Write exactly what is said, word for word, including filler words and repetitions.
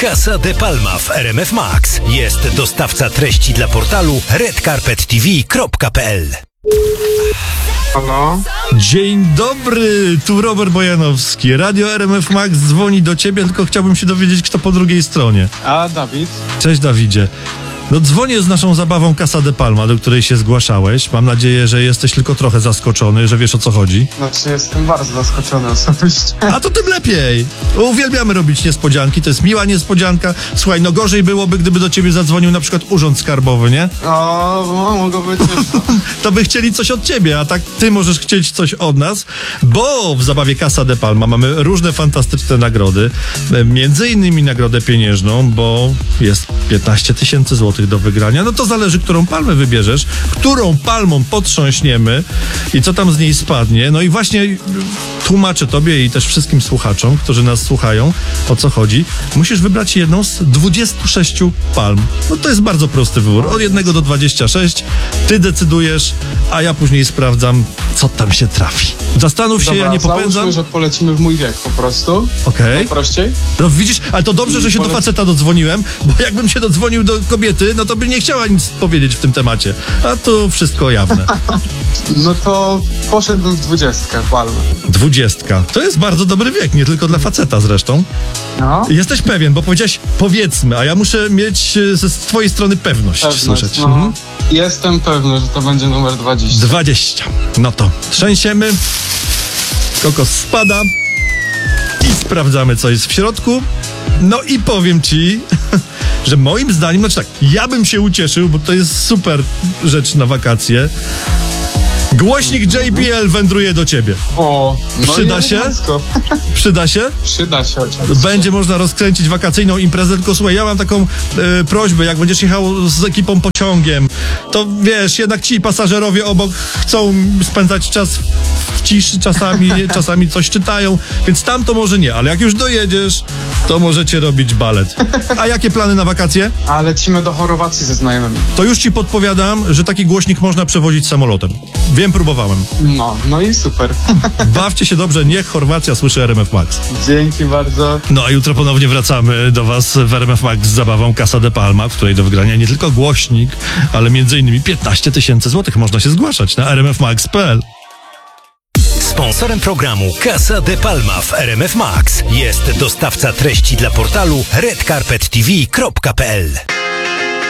Casa de Palma w R M F Max. Jest dostawca treści dla portalu red carpet t v kropka p l. Halo? Dzień dobry, tu Robert Bojanowski. Radio R M F Max dzwoni do ciebie, tylko chciałbym się dowiedzieć, kto po drugiej stronie. A, Dawid? Cześć, Dawidzie. No dzwonię z naszą zabawą Casa de Palma, do której się zgłaszałeś. Mam nadzieję, że jesteś tylko trochę zaskoczony, że wiesz, o co chodzi. Znaczy, jestem bardzo zaskoczony osobiście. A to tym lepiej. Uwielbiamy robić niespodzianki, to jest miła niespodzianka. Słuchaj, no gorzej byłoby, gdyby do ciebie zadzwonił na przykład Urząd Skarbowy, nie? O, no, mogło być ciężko. To by chcieli coś od ciebie, a tak ty możesz chcieć coś od nas, bo w zabawie Casa de Palma mamy różne fantastyczne nagrody, między innymi nagrodę pieniężną, bo jest piętnaście tysięcy złotych do wygrania. No to zależy, którą palmę wybierzesz, którą palmą potrząśniemy i co tam z niej spadnie. No i właśnie tłumaczę tobie i też wszystkim słuchaczom, którzy nas słuchają, o co chodzi. Musisz wybrać jedną z dwudziestu sześciu palm. No to jest bardzo prosty wybór. Od jednego do dwudziestu sześciu. Ty decydujesz, a ja później sprawdzam, co tam się trafi. Zastanów się, Dobra, ja nie popędzam. załóżmy, że polecimy w mój wiek po prostu. Okej. Okay. Prościej? No widzisz, ale to dobrze, że się do faceta dodzwoniłem, bo jakbym się dodzwonił do kobiety, no to by nie chciała nic powiedzieć w tym temacie. A to wszystko jawne. No to poszedłbym w dwudziestkę palmy. Dwudziestka. To jest bardzo dobry wiek, nie tylko dla faceta zresztą. No. Jesteś pewien, bo powiedziałeś powiedzmy, a ja muszę mieć ze twojej strony pewność, Pewność, słyszeć. no. Mhm. Jestem pewny, że to będzie numer dwadzieścia. dwadzieścia. No to trzęsiemy. Kokos spada. I sprawdzamy, co jest w środku. No i powiem ci, że moim zdaniem, znaczy tak, ja bym się ucieszył, bo to jest super rzecz na wakacje. Głośnik J B L wędruje do ciebie. O, no Przyda i się? elegancko. Przyda się? Przyda się oczywiście. Będzie można rozkręcić wakacyjną imprezę, tylko słuchaj, ja mam taką e, prośbę, jak będziesz jechał z ekipą pociągiem, to wiesz, jednak ci pasażerowie obok chcą spędzać czas w ciszy czasami, czasami coś czytają, więc tam to może nie, ale jak już dojedziesz, to możecie robić balet. A jakie plany na wakacje? A lecimy do Chorwacji ze znajomymi. To już ci podpowiadam, że taki głośnik można przewozić samolotem. Wiem, próbowałem. No, no i super. Bawcie się dobrze, niech Chorwacja słyszy R M F Max. Dzięki bardzo. No a jutro ponownie wracamy do was w R M F Max z zabawą Casa de Palma, w której do wygrania nie tylko głośnik, ale między innymi piętnaście tysięcy złotych. Można się zgłaszać na r m f max kropka p l. Sponsorem programu Casa de Palma w R M F Max jest dostawca treści dla portalu red carpet t v kropka p l.